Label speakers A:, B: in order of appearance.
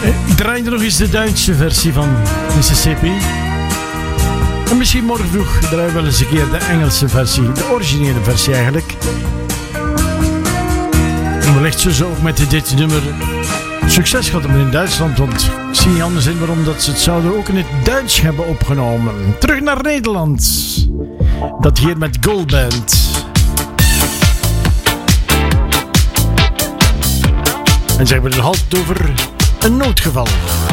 A: Ik draai nog eens de Duitse versie van Mississippi. En misschien morgen vroeg draaien we wel eens een keer de Engelse versie. De originele versie eigenlijk. En wellicht zo ook met dit nummer succes gehad in Duitsland. Want ik zie niet anders in waarom dat ze het zouden ook in het Duits hebben opgenomen. Terug naar Nederland. Dat hier met Goldband. En ze hebben het altijd over een noodgeval.